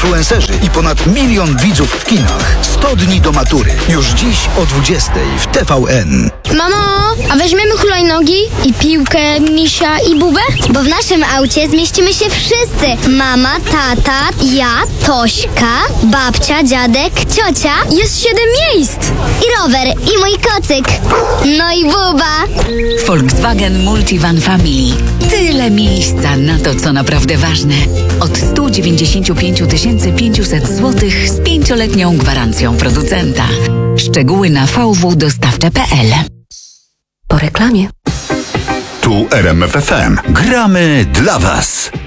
influencerzy i ponad 1 milion widzów w kinach. 100 dni do matury. Już dziś o 20:00 w TVN. Mamo, a weźmiemy hulajnogi i piłkę, misia i bubę? Bo w naszym aucie zmieścimy się wszyscy. Mama, tata, ja, Tośka, babcia, dziadek, ciocia Jest 7 miejsc. i rower, i mój kocyk. No i buba. Volkswagen Multivan Family. Tyle miejsca na to, co naprawdę ważne. Od 195 500 zł z 5-letnią gwarancją producenta. Szczegóły na vwdostawcze.pl. Po reklamie. Tu RMF FM. Gramy dla Was.